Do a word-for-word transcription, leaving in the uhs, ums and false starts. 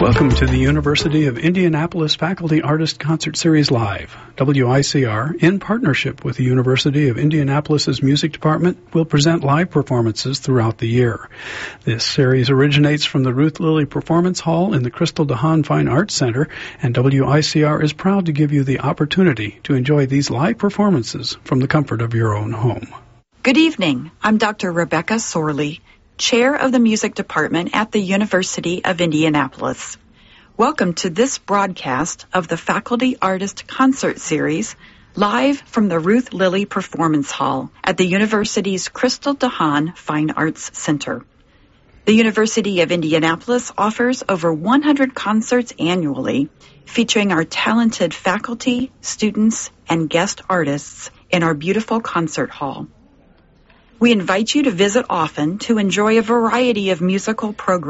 Welcome to the University of Indianapolis Faculty Artist Concert Series Live. W I C R, in partnership with the University of Indianapolis's Music Department, will present live performances throughout the year. This series originates from the Ruth Lilly Performance Hall in the Crystal DeHaan Fine Arts Center, and W I C R is proud to give you the opportunity to enjoy these live performances from the comfort of your own home. Good evening. I'm Doctor Rebecca Sorley, Chair of the Music Department at the University of Indianapolis. Welcome to this broadcast of the Faculty Artist Concert Series, live from the Ruth Lilly Performance Hall at the university's Crystal DeHaan Fine Arts Center. The University of Indianapolis offers over one hundred concerts annually, featuring our talented faculty, students, and guest artists in our beautiful concert hall. We invite you to visit often to enjoy a variety of musical programs.